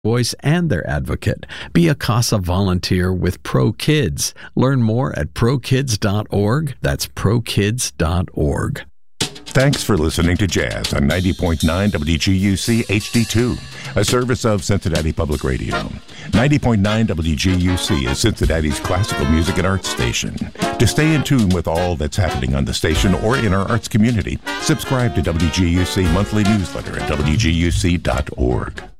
voice and their advocate. Be a CASA volunteer with Pro Kids. Learn more at prokids.org. That's prokids.org. Thanks for listening to Jazz on 90.9 WGUC HD2, a service of Cincinnati Public Radio. 90.9 WGUC is Cincinnati's classical music and arts station. To stay in tune with all that's happening on the station or in our arts community, subscribe to WGUC monthly newsletter at WGUC.org.